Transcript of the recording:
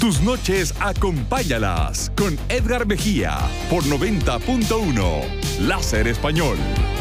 Tus noches acompáñalas con Edgar Mejía por 90.1 Láser Español.